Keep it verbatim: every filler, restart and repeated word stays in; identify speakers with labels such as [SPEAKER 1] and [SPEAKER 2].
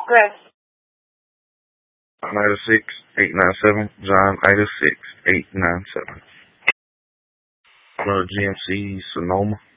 [SPEAKER 1] address?
[SPEAKER 2] nine oh six, eight nine seven, John eight oh six, eight nine seven. Uh, G M C, Sonoma.